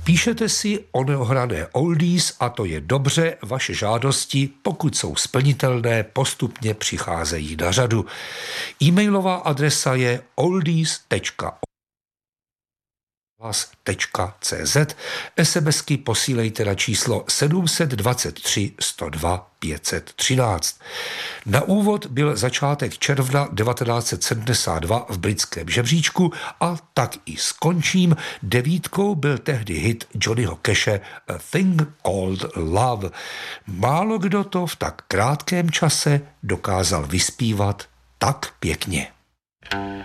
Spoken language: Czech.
Píšete si o neohrané oldies a to je dobře, vaše žádosti, pokud jsou splnitelné, postupně přicházejí na řadu. E-mailová adresa je oldies.cz, SMSky posílejte na číslo 723 102 513. Na úvod byl začátek června 1972 v britském žebříčku a tak i skončím. 9 byl tehdy hit Johnnyho Cashe A Thing Called Love. Málo kdo to v tak krátkém čase dokázal vyspívat tak pěkně.